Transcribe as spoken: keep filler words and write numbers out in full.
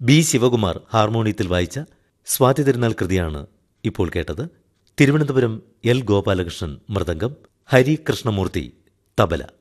B Shivakumar ഹാർമോണിയത്തിൽ വായിച്ച സ്വാതി തിരുനാൾ കൃതിയാണ് ഇപ്പോൾ കേട്ടത്. തിരുവനന്തപുരം എൽ ഗോപാലകൃഷ്ണൻ മൃദംഗം, ഹരി കൃഷ്ണമൂർത്തി തബല.